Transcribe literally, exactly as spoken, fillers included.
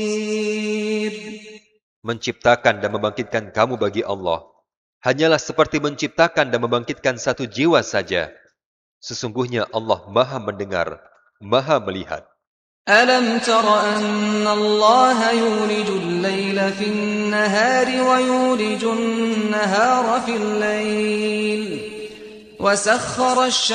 Menciptakan dan membangkitkan kamu bagi Allah hanyalah seperti menciptakan dan membangkitkan satu jiwa saja. Sesungguhnya Allah Maha mendengar, Maha melihat. ألم تر أن الله يولج الليل في النهار ويولج النهار في الليل وسخر الشمس